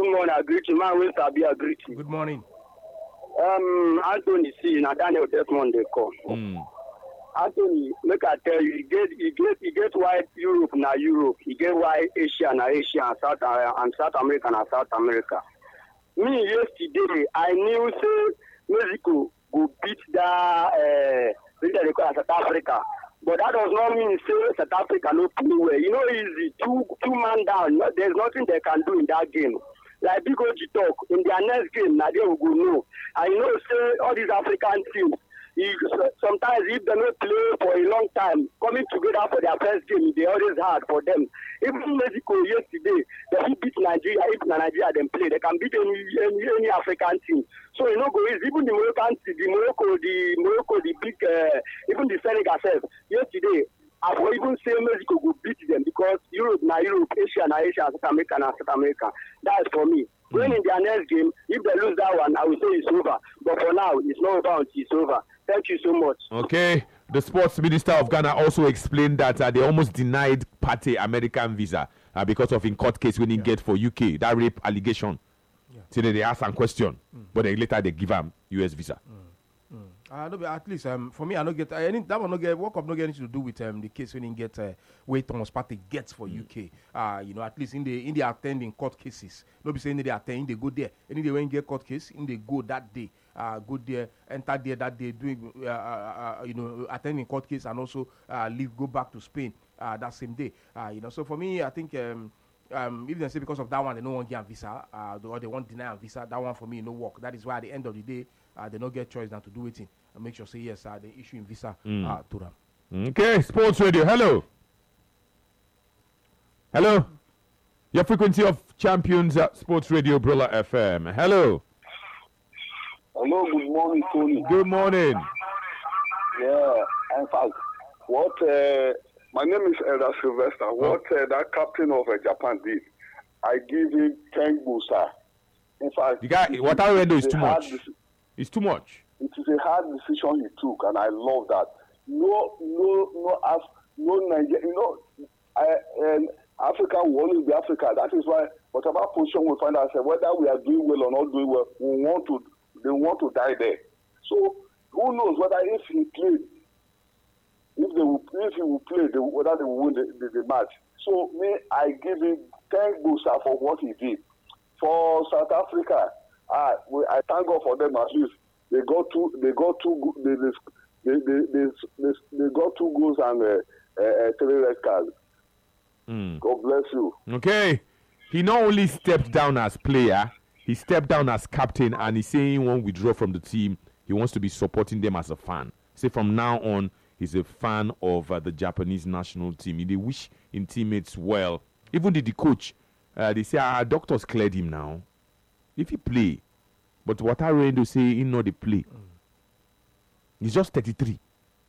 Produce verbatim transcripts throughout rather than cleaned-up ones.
good morning. I greet you. Man, I be a greet you. Good morning. Um, Anthony C. Now Daniel Desmond they call. Mm. Anthony, make I tell you, he get he get he get why Europe na Europe. He get why Asia na Asia and South uh, and South America na South America. Me yesterday, I knew say Mexico go beat that uh, they call South Africa. But that does not mean say South Africa no play well. You know, easy two two man down. No, there's nothing they can do in that game. Like Big O G talk in their next game, now they will go no. I know say all these African teams. If, sometimes if they don't play for a long time, coming together for their first game, they always hard for them. Even Mexico yesterday, they beat Nigeria. If Nigeria them play, they can beat any any, any African team. So you know, go is even the Moroccan team, the Morocco, the Morocco, the big, uh, even the Senegal self. Yesterday, I will even say Mexico will beat them because Europe, na Europe, Asia, na Asia, South America, na South America. That's for me. Mm. When in their next game, if they lose that one, I will say it's over. But for now, it's not over until it's over. Thank you so much. Okay. The sports minister of Ghana also explained that uh, they almost denied Partey American visa uh, because of in court case when he yeah. get for U K, that rape allegation. Yeah. So they ask some question, mm. but then later they give him U S visa. Mm. Mm. Uh, no, at least um, for me, I don't get uh, any, that one. No get work up. No get anything to do with um, the case when he get uh, where Thomas Partey gets for mm. U K. Uh, you know, at least in the in the attending court cases. No be saying they attend, they go there. Any day when you get court case, in they go that day. Uh, go there, enter there that day, doing uh, uh, uh, you know, attending court case and also uh, leave, go back to Spain uh, that same day. Uh, you know, so for me, I think um, um, if they say because of that one, they don't want to get a visa uh, or they want to deny a visa, that one for me no work. That is why at the end of the day, uh, they don't get choice than to do it in and make sure say yes, uh, they issue in visa mm. uh, to them. Okay, Sports Radio. Hello, hello, your frequency of champions at Sports Radio, Brilla F M. Hello. Hello, good morning, Tony. Good morning. Yeah, in fact, what uh, my name is Elder Sylvester. What uh, that captain of uh, Japan did, I give him ten booster. In fact, the guy, what I read is too much. Deci- it's too much. It is a hard decision he took, and I love that. No, no, no, Af- no, Nigeria, you know, I, um, Africa will always be Africa. That is why, whatever position we find ourselves, whether we are doing well or not doing well, we want to. They want to die there. So who knows whether if he played, if they will, if he will play, they, whether they will win the, the, the match. So me, I give him ten booster for what he did. For South Africa, I I thank God for them at least. They got two. They got two. They they they they, they, they got two goals and uh, uh, three red cards. Mm. God bless you. Okay, he not only stepped down as player. He stepped down as captain and he's saying he won't withdraw from the team. He wants to be supporting them as a fan. Say from now on, he's a fan of uh, the Japanese national team. They wish his teammates well. Even the, the coach, uh, they say, our doctors cleared him now. If he play, but what I read to say, he know they play. Mm. He's just thirty-three.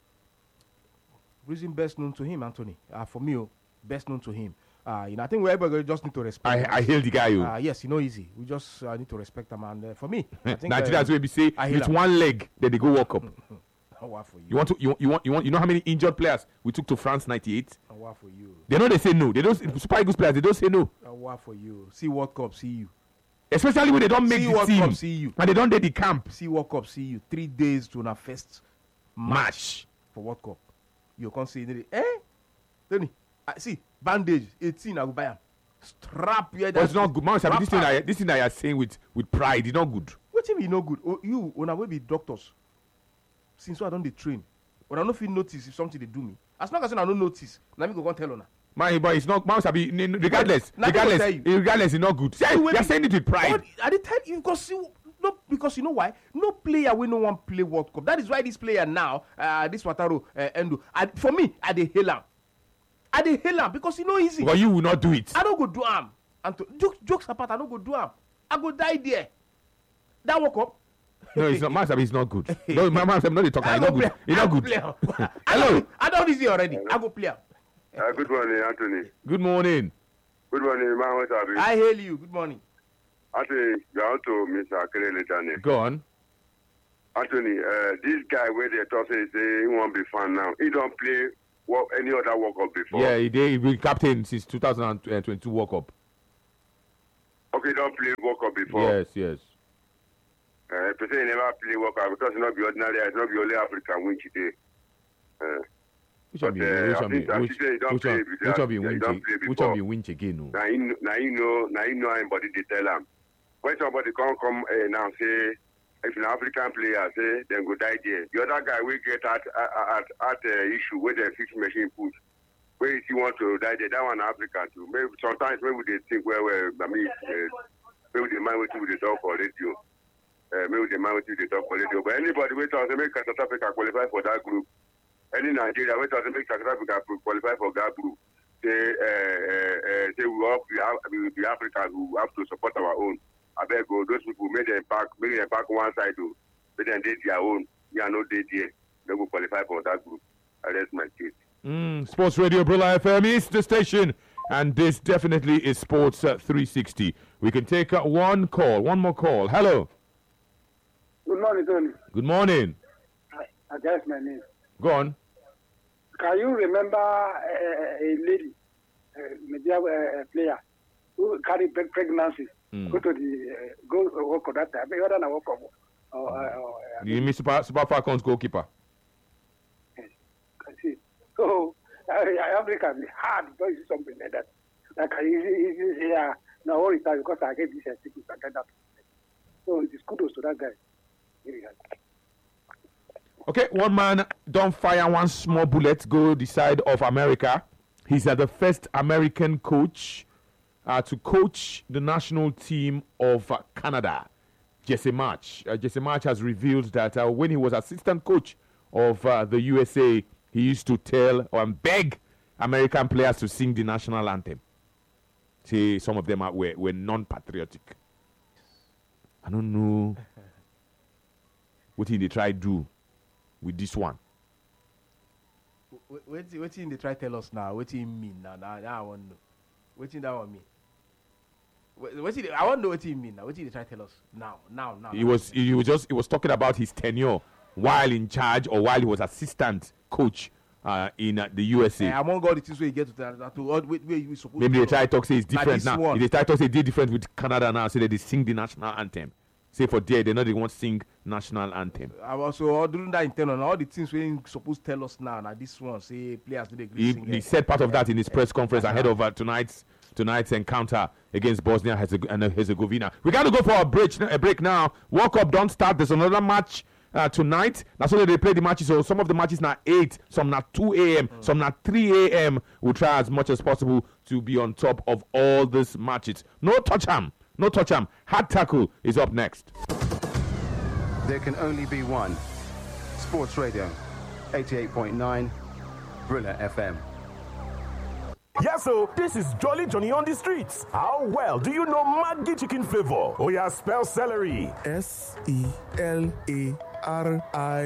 Reason best known to him, Anthony. Uh, for me, best known to him. Uh, you know, I think we everybody just need to respect. I, I hail the guy, you. Uh, yes, you know, easy. We just uh, need to respect him, and uh, for me, I think Nigerians uh, will be say with one leg, then they go walk up. What for you? You want to? You, you want? You want? You know how many injured players we took to France ninety-eight? What for you? They know they say no. They don't. Super Eagles players, they don't say no. What for you? See World Cup, see you. Especially when they don't make see the World team, Cup, see you. And they don't do the camp. See World Cup, see you. Three days to our first match, match for World Cup. You can't see it. Eh? Tony, I see bandage eighteen. I go buy them. Strap here. But it's not good. Man, this thing, I, this thing that you're saying with, with pride, it's not good. What do you mean, no good? Oh, you, when I will be doctors, since so I don't they train, when I don't feel notice if something they do me, as long as I don't notice, now me go tell her. My boy, it's not. Man, be regardless, now regardless, regardless, it's not good. See, you're saying it with pride. I did tell you because you, no, because you know why? No player will no one play World Cup. That is why this player now, uh, this Wataru uh, Endo, I, for me, I dey hail am. I dey hail am because e no easy. But you will not do it. I don't go do am. And to, jokes, jokes apart, I don't go do am. I go die there. That World Cup. No, it's not. Master, it's not good. No, my man, I'm not talking. It's not good. It's not good. Hello. I don't easy already. Hello. I go play. Uh, good morning, Anthony. Good morning. Good morning, man. What's up? I hail you. Good morning. Anthony, you are to Mister Akelele Daniel. Go on. Anthony, uh, this guy where they talk say he won't be fun now. He don't play what any other World Cup before. Yeah, he did. He been captain since two thousand twenty-two World Cup. Okay, don't play World Cup before. Yes, yes. Uh, to say you never play World Cup because it's not be ordinary, it's not be only African win today. Uh, Which one but, be uh, which I one be think that which today you don't which play one with which that. one be Yeah, you winch don't play which one before. be winch again? No. Now you, now you know, now you know anybody they tell them. When somebody come come uh, now say, if an African player say, then go die there. The other guy will get at at at uh, issue where the fixed machine put. Where if you want to die there, that one African too. Maybe sometimes maybe they think well, well, I mean, uh, maybe they mind what they talk for radio. Uh, maybe they mind what they talk for radio. But anybody wait till they make South Africa qualify for that group. Any Nigeria wait till they make South Africa qualify for that group. They uh, uh, uh, say we all we have we, we Africans who have to support our own. I beg go those people make them back make them back one side too. Make them date their own. We are not date there. They will qualify for that group. And that's my case. Mm, Sports Radio Brula F M is the station, and this definitely is Sports uh, three sixty. We can take uh, one call, one more call. Hello. Good morning, Tony. Good morning. I, I guess my name. Go on. Can you remember uh, a lady, a media uh, player, who carried pre- pregnancy, Mm. go to the uh, go uh, work on that time? But other than work on, uh, uh, You mean Super, Super Falcons goalkeeper? yes, can see. So uh, Africa be hard because it's something like that. Like I easy, easy, yeah. Now all the time because I get this uh, ticket and get that. So it is kudos to that guy. Very hard. Okay, one man don't fire one small bullet go the side of America. He's uh, the first American coach uh, to coach the national team of uh, Canada. Jesse March. Uh, Jesse March has revealed that uh, when he was assistant coach of uh, the U S A, he used to tell or beg American players to sing the national anthem. Say some of them are, were, were non-patriotic. I don't know what did they try to do with this one. What what thing they try tell us now? What he mean now? Now, now I want to know. What thing that one mean? What, what he, I want to know what he mean now. What he they try tell us now? Now, now. He now. was he was just he was talking about his tenure while in charge or while he was assistant coach uh, in uh, the U S A. Eh, among all the things where you get to tell that to all where where you supposed Maybe to they go. try to talk say it's Like different this now. one. They try to talk say they different with Canada now, so that they sing the national anthem. Say for there, they know they won't sing national anthem. I also all during that internal all the things where you supposed to tell us now. Now this one say players do they agree He, sing. he eh. said part of that in his press conference ahead of uh, tonight's tonight's encounter against Bosnia and Herzegovina. We got to go for a break, a break now. World Cup don't start. There's another match uh, tonight. That's why they play the matches. So some of the matches now eight, some now two a.m., mm. some now three a.m. We'll try as much as possible to be on top of all these matches. No touch 'em. No touch 'em. Hard tackle is up next. There can only be one. Sports Radio, eighty-eight point nine, Brilla F M. Yes, so this is Jolly Johnny on the streets. How well do you know Maggi chicken flavor? Oh yeah, spell celery. S E L A R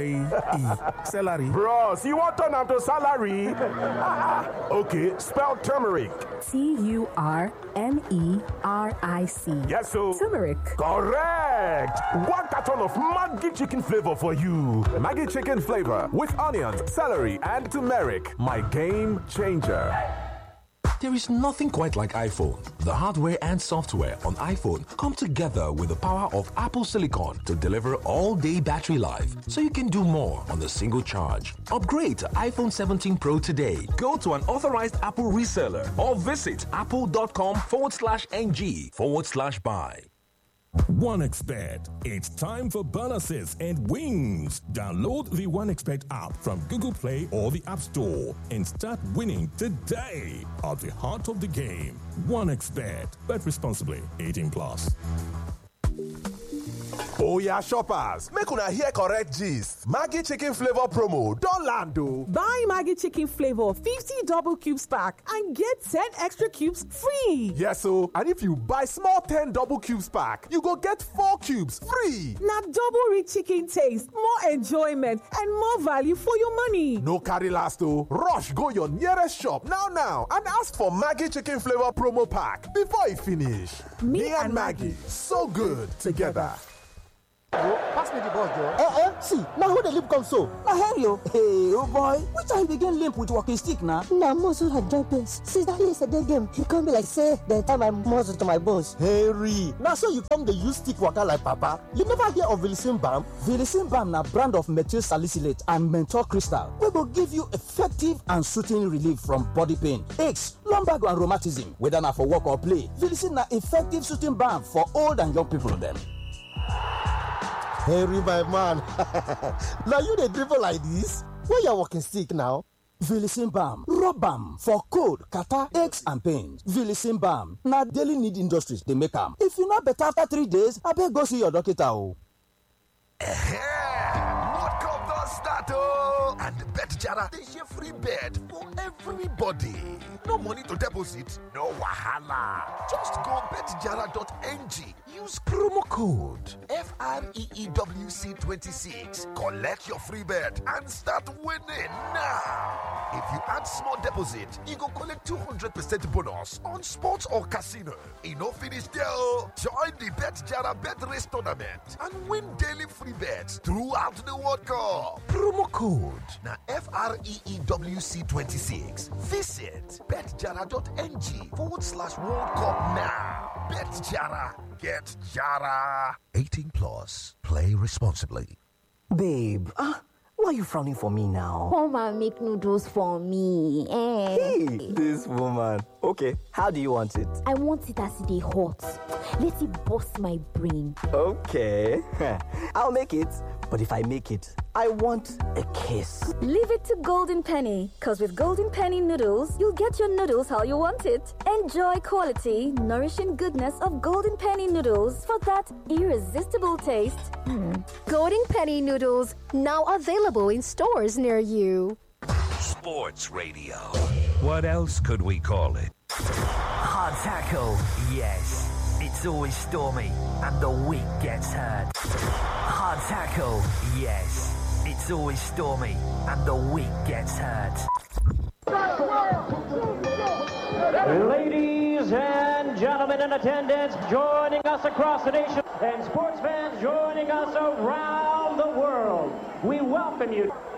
I E. Celery. Bros, you want turn to salary? Okay, spell turmeric. T U R M E R I C. Yes, so turmeric. Correct. One carton of Maggi chicken flavor for you. Maggi chicken flavor with onions, celery, and turmeric. My game changer. There is nothing quite like iPhone. The hardware and software on iPhone come together with the power of Apple Silicon to deliver all-day battery life, so you can do more on a single charge. Upgrade to iPhone seventeen Pro today. Go to an authorized Apple reseller or visit apple.com forward slash ng forward slash buy. OneXBet. It's time for bonuses and wins. Download the OneXBet app from Google Play or the App Store and start winning today. At the heart of the game, OneXBet. Bet responsibly. eighteen plus. Oh yeah, shoppers, make una hear correct gist. Maggi chicken flavor promo don land o. Buy Maggi chicken flavor fifty double cubes pack and get ten extra cubes free. Yes o, and if you buy small ten double cubes pack, you go get four cubes free. Na double rich chicken taste, more enjoyment and more value for your money. No carry last o. Rush go your nearest shop now now and ask for Maggi chicken flavor promo pack before e finish. Me, Me and Maggi, so good together. Pass me the ball, Joe. Eh, eh, see, now who the limp come so? Now, Henry, hey, oh boy, which time begin limp with walking stick now? Nah, muscle had joint pains. Since that yesterday game, he come be like, say, the time I muscle to my bones. Harry, now so you come the use stick waka like papa. You never hear of Vilicin Balm? Vilicin Balm na brand of methyl salicylate and menthol crystal. We will give you effective and soothing relief from body pain, aches, lumbar and rheumatism. Whether na for work or play, Vilicin na effective soothing balm for old and young people them. Harry, my man. Now you the dribble like this? Where you walking stick now? Vilicin Balm, rub balm for cold, catarrh, aches and pains. Vilicin Balm, na daily need industries they make them. If you not better after three days, I better go see your doctor. Oh. What come the start oh? And BetJara, they share free bet for everybody. No money to deposit, no wahala. Just go bet jara dot n g. Use promo code F R E E W C twenty-six. Collect your free bet and start winning now. If you add small deposit, you go collect two hundred percent bonus on sports or casino. You no finish there. Join the BetJara Bet Race Tournament and win daily free bets throughout the World Cup. Promo code na F R E E W C twenty-six. Visit bet jara dot n g forward slash World Cup now. BetJara. Get Jara. eighteen plus. Play responsibly. Babe, ah, uh, why are you frowning for me now? Come and make noodles for me. Eh? Hey, this woman. Okay, how do you want it? I want it as it is hot. Let it bust my brain. Okay, I'll make it. But if I make it, I want a kiss. Leave it to Golden Penny, because with Golden Penny noodles, you'll get your noodles how you want it. Enjoy quality, nourishing goodness of Golden Penny noodles for that irresistible taste. Mm. Golden Penny noodles, now available in stores near you. Sports Radio. What else could we call it? Hard tackle, yes. It's always stormy, and the weak gets hurt. Hard tackle, yes. It's always stormy, and the weak gets hurt. Ladies and gentlemen in attendance, joining us across the nation, and sports fans joining us around the world, we welcome you.